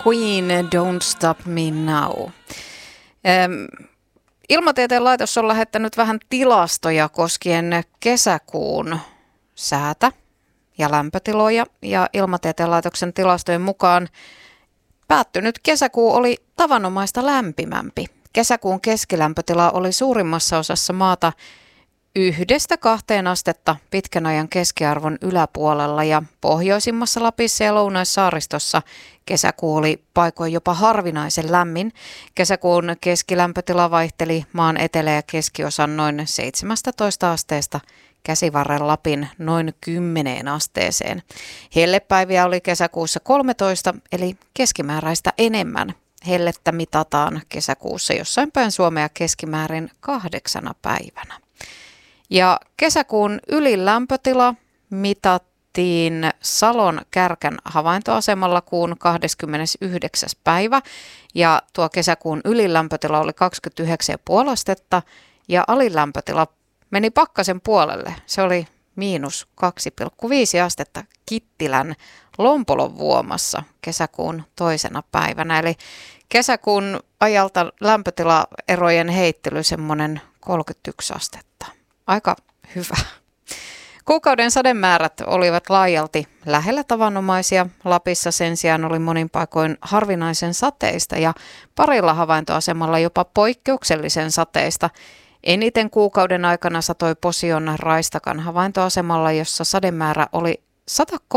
Queen, Don't Stop Me Now. Ilmatieteen laitos on lähettänyt vähän tilastoja koskien kesäkuun säätä ja lämpötiloja. Ja Ilmatieteen laitoksen tilastojen mukaan päättynyt kesäkuu oli tavanomaista lämpimämpi. Kesäkuun keskilämpötila oli suurimmassa osassa maata 1–2 astetta pitkän ajan keskiarvon yläpuolella ja pohjoisimmassa Lapissa ja Lounais-Saaristossa kesäkuu oli paikoin jopa harvinaisen lämmin. Kesäkuun keskilämpötila vaihteli maan etelä- ja keskiosan noin 17 asteesta Käsivarren Lapin noin 10 asteeseen. Hellepäiviä oli kesäkuussa 13, eli keskimääräistä enemmän. Hellettä mitataan kesäkuussa jossain päin Suomea keskimäärin 8 päivänä. Ja kesäkuun ylin lämpötila mitattiin Salon Kärkän havaintoasemalla kuun 29. päivä. Ja tuo kesäkuun ylin lämpötila oli 29,5 astetta ja alin lämpötila meni pakkasen puolelle. Se oli -2,5 astetta Kittilän Lompolon vuomassa kesäkuun 2. päivänä. Eli kesäkuun ajalta lämpötilaerojen heittely semmoinen 31 astetta. Aika hyvä. Kuukauden sademäärät olivat laajalti lähellä tavanomaisia. Lapissa sen sijaan oli monin paikoin harvinaisen sateista ja parilla havaintoasemalla jopa poikkeuksellisen sateista. Eniten kuukauden aikana satoi Posion Raistakan havaintoasemalla, jossa sademäärä oli 103